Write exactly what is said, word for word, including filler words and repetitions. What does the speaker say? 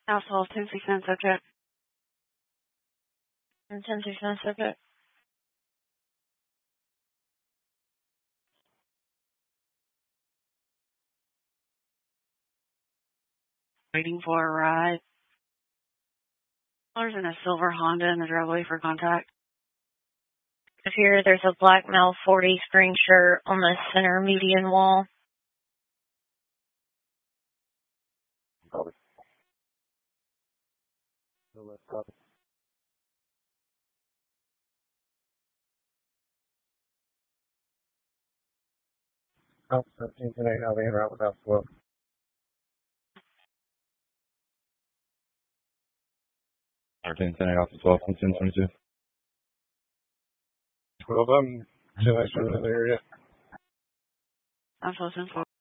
Household ten percent subject. And ten percent subject. Waiting for a ride. There's in a silver Honda in the driveway for contact. Here, there's a black male forty screen shirt on the center median wall. Copy. No less copy. House thirteen ten eight, I'll be in route with house twelve. thirteen ten eight off the twelve from ten twenty-two. twelve, I'm still actually in the area. I'm supposed to